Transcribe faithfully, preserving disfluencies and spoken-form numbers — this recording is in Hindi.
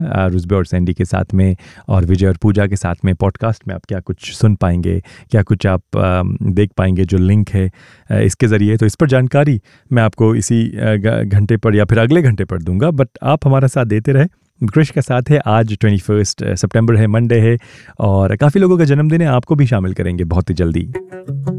रुजबे और सैंडी के साथ में, और विजय और पूजा के साथ में पॉडकास्ट में आप क्या कुछ सुन पाएंगे, क्या कुछ आप आ, देख पाएंगे जो लिंक है आ, इसके ज़रिए। तो इस पर जानकारी मैं आपको इसी घंटे पर या फिर अगले घंटे पर दूंगा, बट आप हमारा साथ देते रहे। क्रिश का साथ है। आज ट्वेंटी फर्स्ट सितंबर है, मंडे है, और काफ़ी लोगों का जन्मदिन है। आपको भी शामिल करेंगे बहुत ही जल्दी।